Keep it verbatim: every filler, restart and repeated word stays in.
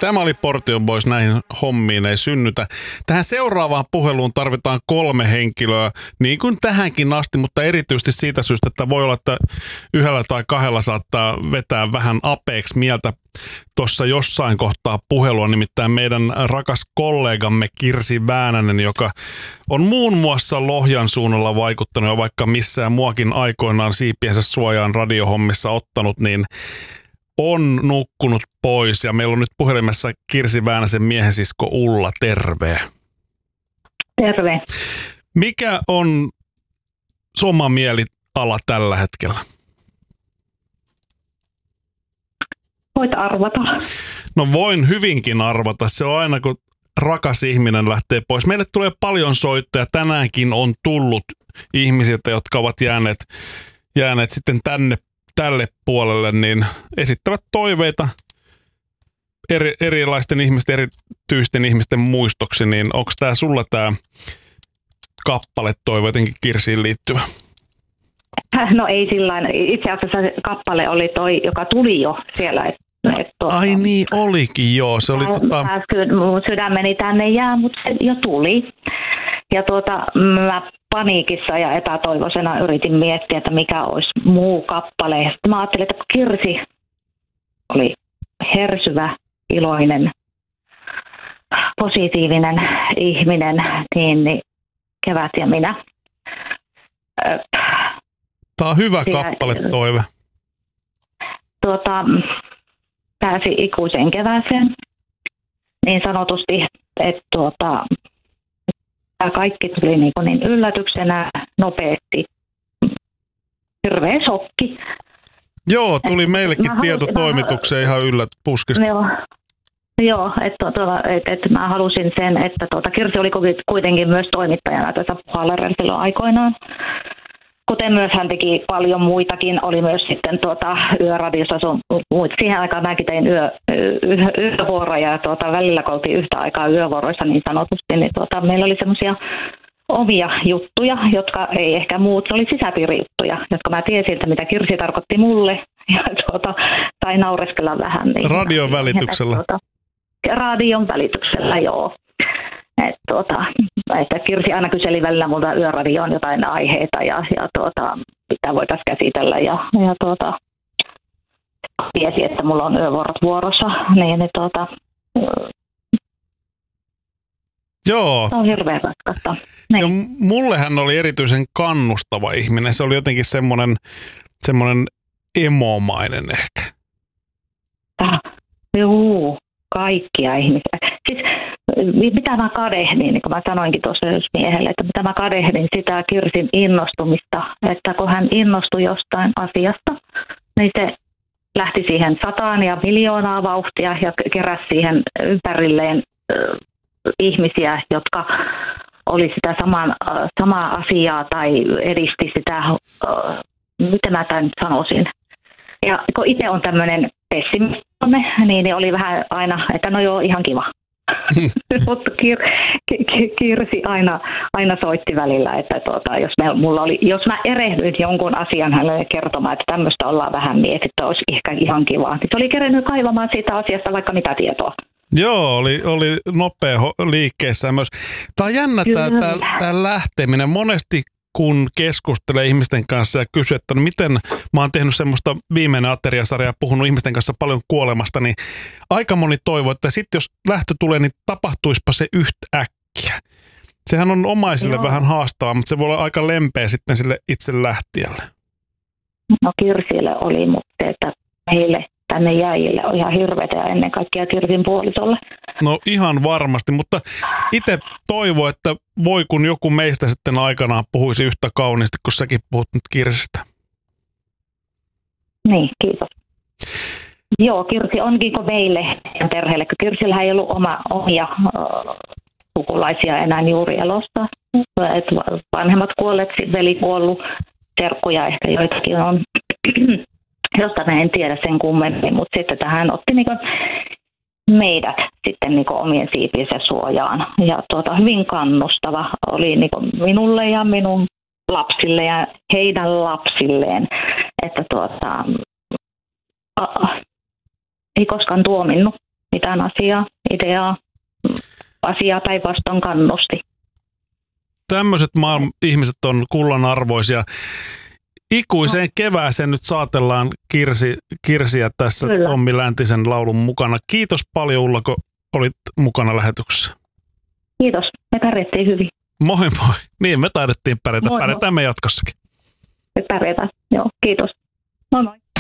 Tämä oli Portion Boys, näihin hommiin ei synnytä. Tähän seuraavaan puheluun tarvitaan kolme henkilöä, niin kuin tähänkin asti, mutta erityisesti siitä syystä, että voi olla, että yhdellä tai kahdella saattaa vetää vähän apeeksi mieltä tuossa jossain kohtaa puhelua, nimittäin meidän rakas kollegamme Kirsi Väänänen, joka on muun muassa Lohjan suunnalla vaikuttanut ja vaikka missään muakin aikoinaan siipiensä suojaan radiohommissa ottanut, niin on nukkunut pois ja meillä on nyt puhelimessa Kirsi Väänäsen miehen sisko Ulla, terve. Terve. Mikä on soma mieliala tällä hetkellä? Voit arvata. No voin hyvinkin arvata. Se on aina, kun rakas ihminen lähtee pois. Meille tulee paljon soittoja. Tänäänkin on tullut ihmisiltä, jotka ovat jääneet, jääneet sitten tänne tälle puolelle, niin esittävät toiveita eri, erilaisten ihmisten, erityisten ihmisten muistoksi, niin onko tämä sulla tämä kappale toivo jotenkin Kirsiin liittyvä? No ei sillain. Itse asiassa se kappale oli toi, joka tuli jo siellä. Et, et tuota, Ai niin, olikin joo. Se oli tota... Mun sydämeni tänne jää, mutta se jo tuli. Ja tuota, mä paniikissa ja epätoivoisena yritin miettiä, että mikä olisi muu kappale. Sitten mä ajattelin, että Kirsi oli hersyvä, iloinen, positiivinen ihminen, niin, niin kevät ja minä. Tämä on hyvä kappale toive. Tuota, pääsi ikuiseen kevääseen, niin sanotusti, että tuota, kaikki tuli niin, niin yllätyksenä nopeasti. Hirveä shokki. Joo, tuli meillekin mä tietotoimitukseen ihan yllät puskista. Joo, joo että et, et mä halusin sen, että tuota, Kirsi oli kuitenkin myös toimittajana tässä Puhallerella silloin aikoinaan. Kuten myös hän teki paljon muitakin, oli myös sitten tuota, yöradiossa sun muita. Siihen aikaan mäkin tein yö, yö, yövuoroja ja tuota, välillä kun oltiin yhtä aikaa yövuoroissa niin sanotusti, niin tuota, meillä oli semmoisia omia juttuja, jotka ei ehkä muut, se oli sisäpiirijuttuja, jotka mä tiesin, että mitä Kirsi tarkoitti mulle ja tuota, tai naureskella vähän. Niin, radion välityksellä? Että, tuota, radion välityksellä, joo. Et, tuota, että Kirsi aina kyseli välillä multa yöradioon jotain aiheita ja, ja tuota, mitä voitaisiin käsitellä ja, ja tuota, tiesi, että mulla on yövuorot vuorossa, niin, niin tuota, joo. Se on hirveän raskasta. Ja mullehän oli erityisen kannustava ihminen. Se oli jotenkin semmoinen, semmoinen emomainen ehkä. Äh, juu, kaikkia ihmisiä. Siis mitä mä kadehdin, niin kuin mä sanoinkin tuossa miehelle, että mitä mä kadehdin sitä Kirsin innostumista, että kun hän innostui jostain asiasta, niin se lähti siihen sataan ja miljoonaa vauhtia ja keräsi siihen ympärilleen äh, ihmisiä, jotka oli sitä saman, äh, samaa asiaa tai edisti sitä, äh, miten mä tämän sanoisin. Ja kun itse on tämmöinen pessimistinen, niin, niin oli vähän aina, että no joo, ihan kiva. Mutta Kir, Kir, Kirsi aina, aina soitti välillä, että tuota, jos, me, mulla oli, jos mä erehdyin jonkun asian hänelle kertomaan, että tämmöistä ollaan vähän mietitty, olisi ehkä ihan kiva. Niin se oli kerennyt kaivamaan siitä asiasta vaikka mitä tietoa. Joo, oli, oli nopea liikkeessä myös. Tämä on jännä tämä, tämä lähteminen. Monesti kun keskustelee ihmisten kanssa ja kysyy, että no miten mä oon tehnyt semmoista viimeinen ateriasarja ja puhunut ihmisten kanssa paljon kuolemasta, niin aika moni toivoo, että sitten jos lähtö tulee, niin tapahtuispa se yhtäkkiä. Sehän on omaisille Joo. vähän haastavaa, mutta se voi olla aika lempeä sitten sille itse lähtijälle. No Kirsille oli, mutta että meille tänne jäijille on ihan hirveätä ja ennen kaikkea Kirsin puolisolle. No ihan varmasti, mutta itse toivon, että voi kun joku meistä sitten aikanaan puhuisi yhtä kauniisti, kun säkin puhut nyt Kirsistä. Niin, kiitos. Joo, Kirsi onkin meille ja perheelle, kun Kirsillä ei ollut oma, omia äh, sukulaisia enää juuri elossa. Et vanhemmat kuolleet, veli kuollut, serkkuja ehkä joitakin on, josta me en tiedä sen kummemmin, mutta sitten tähän otti niinku meidät sitten niinku omien siipiensä suojaan. Ja tuota, hyvin kannustava oli niinku minulle ja minun lapsille ja heidän lapsilleen, että tuota, a, ei koskaan tuominnut, mitään asiaa, ideaa, asiaa päinvastoin kannusti. Tämmöiset maailman ihmiset on kullanarvoisia. Ikuiseen no. kevääseen nyt saatellaan Kirsi, Kirsiä tässä Kyllä. Tommi Läntisen laulun mukana. Kiitos paljon, Ulla, kun olit mukana lähetyksessä. Kiitos, me pärjättiin hyvin. Moi moi. Niin, me taidettiin pärjätä. Moi, Pärjätään moi. me jatkossakin. Me pärjätään, joo, kiitos. Moi moi.